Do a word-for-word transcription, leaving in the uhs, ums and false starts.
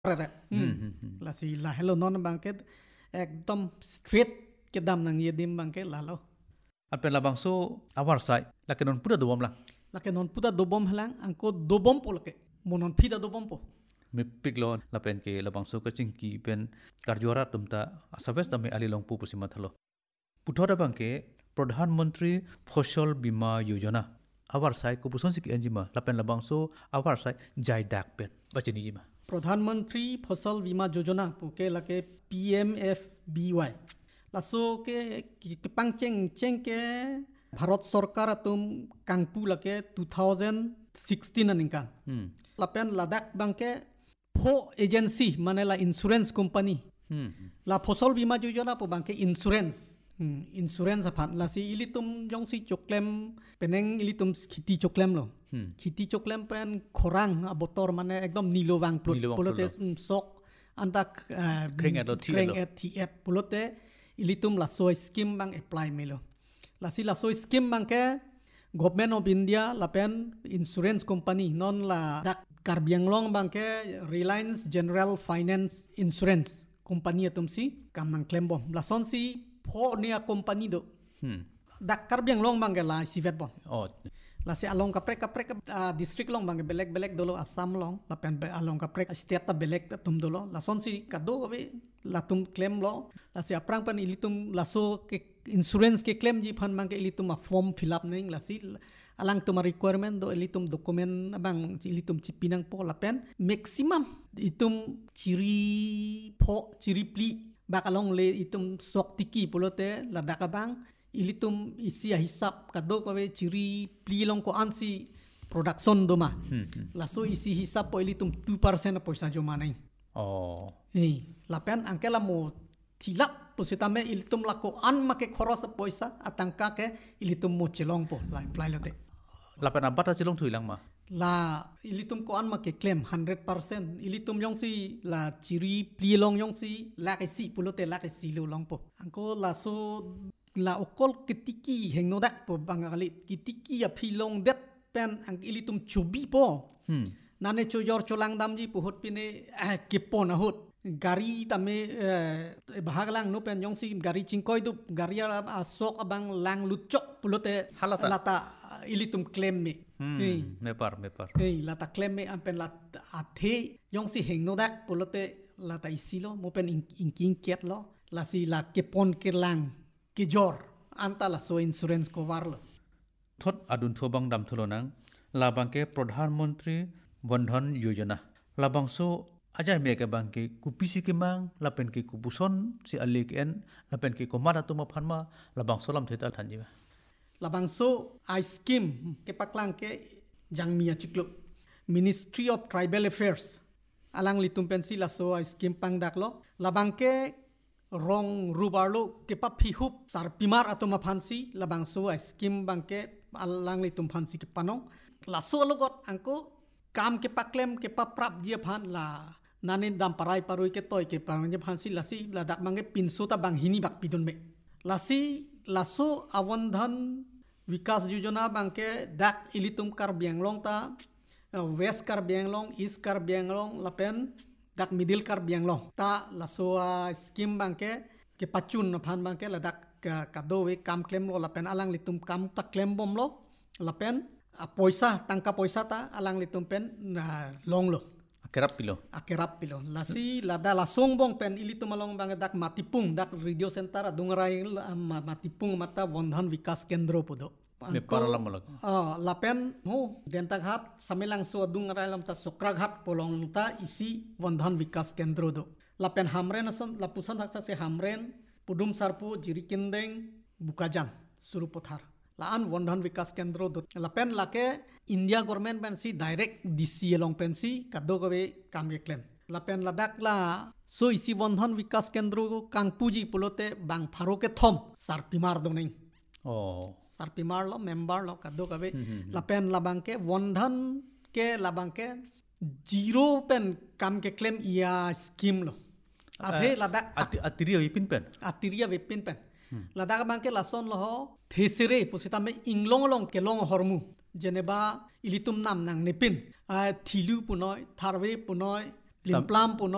là si là hello non bang ke ekdom straight ke dam nang ye dim bang ke lalo an pen labang so awar sai la kenon puda dobom lang la ke non puda dobom halang angko dobom po lake monon pida dobom po mi piglo la pen ke labang so ka chingki pen karjora tumta asabes tame ali long pu pusima thalo puthora bang ke pradhan mantri ফসল bima yojana awar sai ko puson sik enjima la pen labang so awar sai jai dak pen bachini jima प्रधानमंत्री फसल बीमा योजना पोके लके PMFBY lasso के किपांग Cheng Cheng के भारत सरकार तुम कांगपू लके two thousand sixteen निका लापेन लद्दाख बंके फो एजेंसी माने ला इंश्योरेंस कंपनी ला फसल बीमा योजना पो बंके इंश्योरेंस इंश्योरेंस अपन लासी इली तुम जोंग सी चोक्लेम पेनेंग इली तुम खिती चोक्लेम लो खिती चोक्लेम पेन खोरांग बोतर माने एकदम नीलो वांग पुलोते sok antak kring et kring et ti et pulote इली तुम लासो स्कीम बंग अप्लाई मिलो लासी लासो स्कीम बंग के गवर्नमेंट ऑफ इंडिया लापेन इंश्योरेंस कंपनी नॉन ला dak karbianglong bang ke Reliance General Finance Insurance company तुम सी काम नंग क्लेम बom लासन सी फो निया कंपनी दो dak karbianglong bang ke la sivet bon oh la si along kaprek kaprek district long bang belek belek dolo Assam long la pen along kaprek state ta belek tum dolo la son si kado abe la tum claim lo la si aprang pan ilitum la so ke insurance ke claim ji phan bang ke ilitum a form fill up ning la si alang tum requirement do ilitum document bang ilitum chipinang po la pen maximum itum ciri pho ciri pli bak along le itum sok tiki polote la dakabang ilitum isi hisap kado kawe ciri plilong ko ansi production doma laso isi hisap po ilitum two percent poisa joma nai oh eh lapen angkela mo tilap positame ilitum lako an make khoros poisa atangka ke ilitum mo chelong po lai plai lote lapen abata chelong thuilang ma la ilitum ko an make claim one hundred percent ilitum yong si la ciri plilong yong si la ke si pulote la ke si lo long po angko laso la okol kitiki hengnodak po bangali kitiki ya philong det pen ang ilitum chubi po hmm. nane chojor cholang damji pohot pine kepon ahot gari tame bahaglang no pen yong si gari chingkoi du gari asok abang lang luchok pulote halata lata ilitum claim me hmm. hey. mepar mepar hey lata claim me ampen lat athe yong si hengnodak pulote lata isilo mo pen inking ket lo la si la kepon kerlang kijor antala so insurance cover lo thot adun thobang dam tholonang labangke pradhan mantri bandhan yojana labang so ajai me ke bangke kupisi ke mang lapen ke kupuson si alik en lapen ke komada tuma phanma labang solam theta thanjiba labang so I scheme ke paklang ke jangmia chiklo Ministry of Tribal Affairs alang litum pensi la so I scheme pangdak lo labang ke rong rubarlo ke pa phihup sarpimar atoma phansi labang so skim bangke alang litum phansi ke panong la so logot angko kam ke pa claim ke pa prap je phan la nane dam parai paroi ke toy ke pang je phansi lasi la dak mangi pinso ta bang hini bak pidun me lasi laso avandhan vikas yojana bangke dak ilitum kar bianglong ta west kar bianglong east kar bianglong lapen dak middle kar bianglong ta laso scheme bangke ke pachun phan bangke la dak kadowe kam claim lo lapen alang litum kam ta claim bom lo lapen poisa tangka poisa ta alang litum pen long lo akerap pilo akerap pilo lasi lada lasong bong pen ilitum along bang dak matipung dak radio center adungrai matipung mata bandhan vikas kendro podo me paralam log ah lapen ho denta ghat samelang so adungrai lam ta sokra ghat polong ta isi bandhan vikas kendro do lapen hamren asan lapusan haksa se hamren pudum sarpu jirikindeng bukajan surupothar laan bandhan vikas kendro do lapen lake India government pensi direct dc long pensi kado gawe kam ye claim lapen ladak la so isi bandhan vikas kendro kangpuji pulote bang pharo ke thom sarpimar do nei oh sarpimar lo member lo kado gawe lapen labang ke bandhan ke labang ke zero pen kam ke claim ia scheme lo athe ladak atiria vipin pen atiria vipin pen ladak bang ke lason lo thesere posita me inglong long ke long hormu jeneba ilitum nam nang nepin thilu punoi tharwe punoi limplam punoi